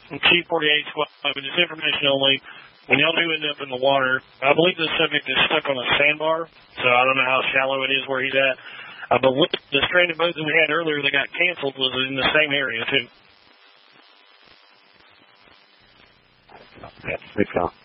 T-4812, just information only. When y'all do end up in the water, I believe the subject is stuck on a sandbar, so I don't know how shallow it is where he's at. I believe the stranded boat that we had earlier that got canceled was in the same area, too. Yeah, good call.